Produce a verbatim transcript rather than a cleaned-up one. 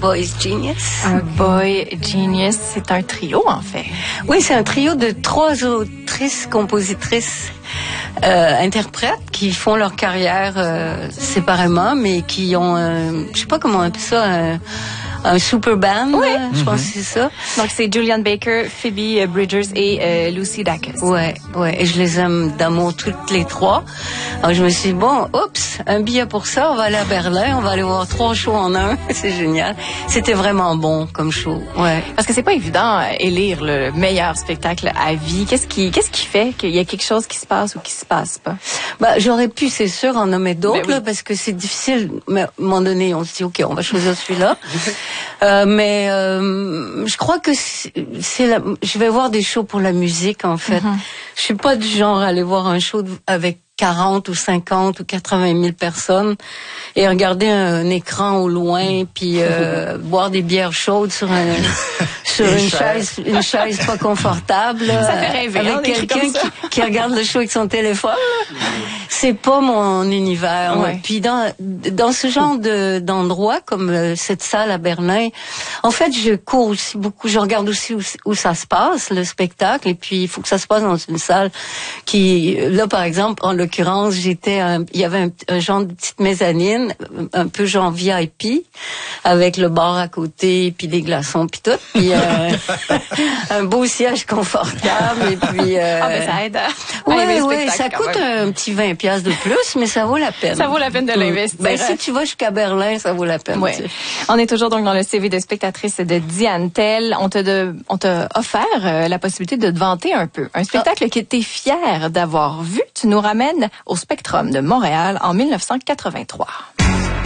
Boys Genius. Un Boy Genius, c'est un trio en fait. Oui, c'est un trio de trois autrices, compositrices, euh, interprètes qui font leur carrière euh, séparément, mais qui ont, euh, je sais pas comment on appelle ça, un, un super band. Oui. Là, je mm-hmm. pense que c'est ça. Donc c'est Julian Baker, Phoebe Bridgers et euh, Lucy Dacus. Ouais, ouais. Et je les aime d'amour toutes les trois. Alors je me suis dit, bon, oups, un billet pour ça, on va aller à Berlin, on va aller voir trois shows en un. C'est génial. C'était vraiment bon comme show. Ouais. Parce que c'est pas évident euh, élire le meilleur spectacle à vie. Qu'est-ce qui, qu'est-ce qui fait qu'il y a quelque chose qui se passe ou qui se passe pas? Bah, j'aurais pu, c'est sûr, en nommer d'autres, ben oui. là, parce que c'est difficile. Mais à un moment donné, on se dit, OK, on va choisir celui-là. euh, mais euh, je crois que c'est, c'est la, je vais voir des shows pour la musique, en fait. Mm-hmm. Je suis pas du genre à aller voir un show avec quarante ou cinquante ou quatre-vingt mille personnes et regarder un, un écran au loin puis euh, boire des bières chaudes sur un sur une, une chaise une chaise pas confortable ça fait rêver, avec quelqu'un qui, qui regarde le show avec son téléphone. C'est pas mon univers. Ouais. Puis dans dans ce genre de d'endroit comme euh, cette salle à Berlin, en fait, je cours aussi beaucoup, je regarde aussi où, où ça se passe le spectacle et puis il faut que ça se passe dans une salle qui là par exemple en l'occurrence, j'étais un, il y avait un, un genre de petite mezzanine, un peu genre V I P, avec le bar à côté, puis des glaçons, puis tout, puis euh, un beau siège confortable, et puis... Euh, ah, ben ça aide à Oui, oui, ça coûte même. un petit vingt piastres de plus, mais ça vaut la peine. Ça vaut la peine de l'investir. Ben, si tu vas jusqu'à Berlin, ça vaut la peine. Ouais. Tu sais. On est toujours donc dans le C V de spectatrice de Diane Tell. On t'a de, on t'a offert euh, la possibilité de te vanter un peu. Un spectacle ah. que t'es fière d'avoir vu. Tu nous ramènes au Spectrum de Montréal en mille neuf cent quatre-vingt-trois.